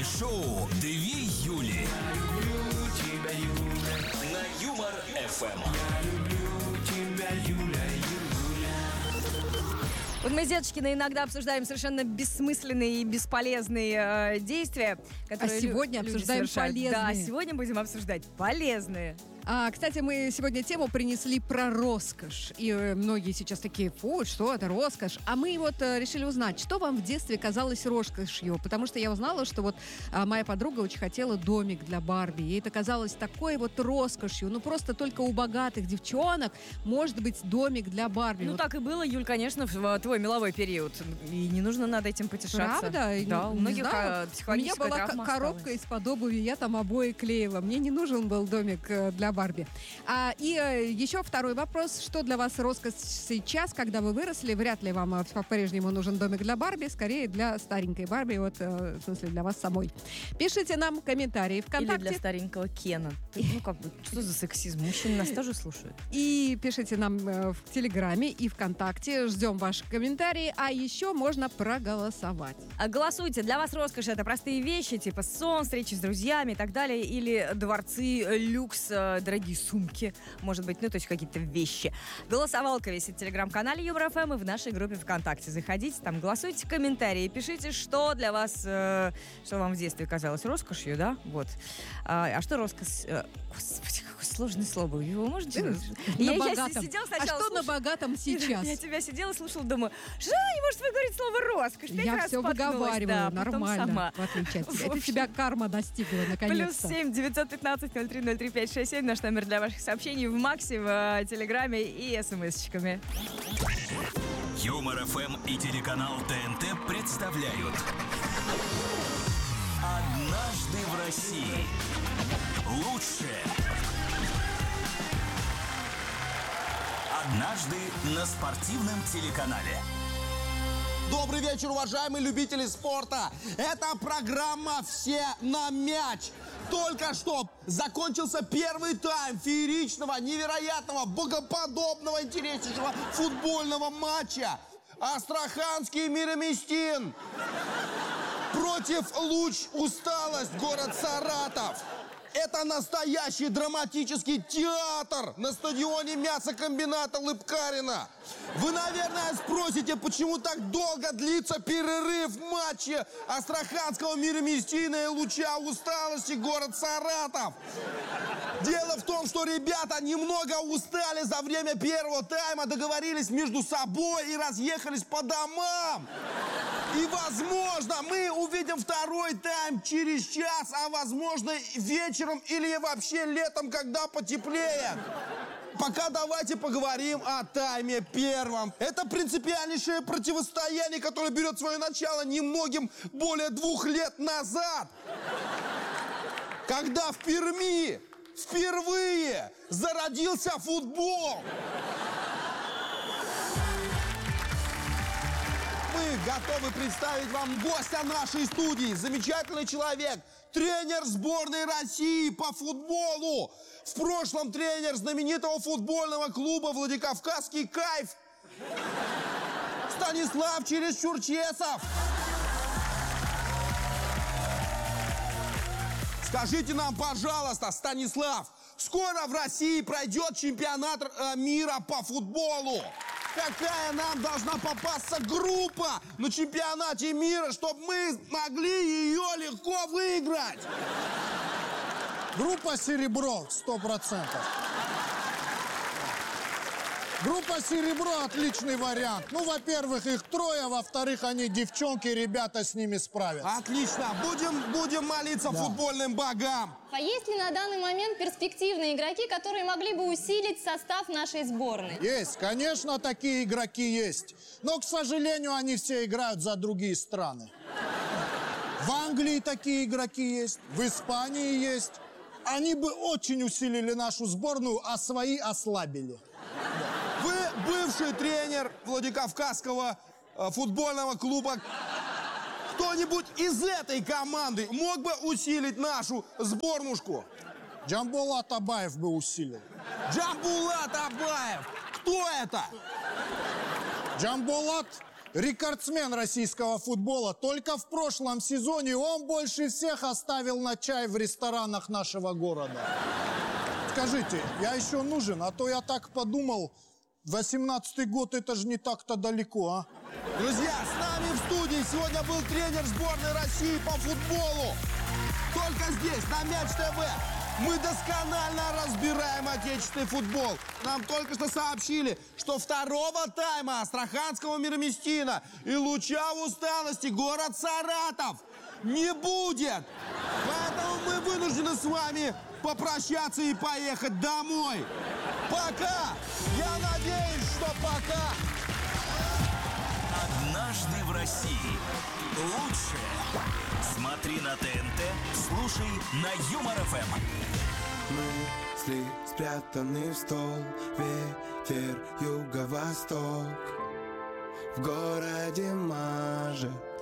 Шоу «Две Юли» Я люблю тебя, Юля. на Юмор ФМ. Я люблю тебя, Юля, Юля. Вот мы с Деточкиной иногда обсуждаем совершенно бессмысленные и бесполезные действия, которые сегодня люди обсуждаем совершают. полезные. Да, сегодня будем обсуждать полезные. Кстати, мы сегодня тему принесли про роскошь. И многие сейчас такие: фу, что это роскошь? А мы вот решили узнать, что вам в детстве казалось роскошью. Потому что я узнала, что вот моя подруга очень хотела домик для Барби. Ей это казалось такой вот роскошью. Ну, просто только у богатых девчонок может быть домик для Барби. Ну, Вот. так и было, Юль, конечно, в твой меловой период. И не нужно над этим потешаться. Правда? Да, у Не многих знаю. У меня психологическая была травма коробка осталась. из-под обуви, я там обои клеила. Мне не нужен был домик для Барби. Еще второй вопрос. Что для вас роскошь сейчас, когда вы выросли? Вряд ли вам по-прежнему нужен домик для Барби. Скорее для старенькой Барби, вот, в смысле, для вас самой. Пишите нам комментарии ВКонтакте. Или для старенького Кена. Ну, как бы, что за сексизм? Мужчины нас тоже слушают. И пишите нам в Телеграме и ВКонтакте. Ждем ваши комментарии. А еще можно проголосовать. Голосуйте. Для вас роскошь — это простые вещи, типа сон, встречи с друзьями и так далее. Или дворцы, люкс, дорогие сумки. Может быть, ну, то есть какие-то вещи. Голосовалка висит в Телеграм-канале Юмор ФМ и в нашей группе ВКонтакте. Заходите там, голосуйте, комментарии, пишите, что для вас, что вам в детстве казалось роскошью, да? Вот. А что роскошь... Господи, какое сложное слово. Его можно... На богатом. сидела А сначала, что на богатом сейчас? Я тебя сидела, слушала, думаю, что не может выговорить слово роскошь? Пять Я раз все споткнулась, выговариваю да, потом нормально, сама. в отличие от тебя. В Это общем, тебя карма достигла, Плюс наконец-то. 7 915 03 03 567 наш номер для ваших сообщений в Максе, в Телеграме и СМС-чиками. Юмор ФМ и телеканал ТНТ представляют «Однажды в России». Лучшее. Однажды на спортивном телеканале. Добрый вечер, уважаемые любители спорта! Это программа «Все на мяч». Только что закончился первый тайм фееричного, невероятного, богоподобного, интереснейшего футбольного матча. Астраханский Мироместин против Луч Усталость, город Саратов. Это настоящий драматический театр на стадионе мясокомбината Лыпкарина. Вы, наверное, спросите, почему так долго длится перерыв в матче Астраханского Мироместина и Луча Усталости, город Саратов. Дело в том, что ребята немного устали за время первого тайма, договорились между собой и разъехались по домам. И, возможно, мы увидим второй тайм через час, а, возможно, вечером или вообще летом, когда потеплеет. Пока давайте поговорим о тайме первом. Это принципиальнейшее противостояние, которое берет свое начало немногим более 2 лет назад. Когда в Перми впервые зародился футбол. Мы готовы представить вам гостя нашей студии. Замечательный человек, тренер сборной России по футболу. В прошлом тренер знаменитого футбольного клуба «Владикавказский кайф» Станислав Чересчурчесов. Скажите нам, пожалуйста, Станислав, скоро в России пройдет чемпионат мира по футболу. Какая нам должна попасться группа на чемпионате мира, чтобы мы могли ее легко выиграть? Группа «Серебро» 100%. Группа «Серебро» — отличный вариант. Ну, во-первых, их 3, во-вторых, они девчонки, ребята с ними справятся. Отлично. Будем молиться футбольным богам. А есть ли на данный момент перспективные игроки, которые могли бы усилить состав нашей сборной? Есть, конечно, такие игроки есть. Но, к сожалению, они все играют за другие страны. В Англии такие игроки есть, в Испании есть. Они бы очень усилили нашу сборную, а свои ослабили. Вы бывший тренер Владикавказского футбольного клуба. Кто-нибудь из этой команды мог бы усилить нашу сборнушку? Джамбулат Абаев бы усилил. Джамбулат Абаев. Кто это? Джамбулат рекордсмен российского футбола. Только в прошлом сезоне он больше всех оставил на чай в ресторанах нашего города. Скажите, я еще нужен? А то я так подумал, 18-й год это же не так-то далеко, а? Друзья, с нами в студии сегодня был тренер сборной России по футболу. Только здесь, на Мяч ТВ, мы досконально разбираем отечественный футбол. Нам только что сообщили, что второго тайма Астраханского Мирместина и луча в усталости город Саратов не будет. Поэтому мы вынуждены с вами попрощаться и поехать домой. Пока! Я надеюсь, что пока! Однажды в России. Лучшее. Смотри на ТНТ, слушай на Юмор ФМ. Мысли спрятаны в стол, ветер юго-восток. В городе мажет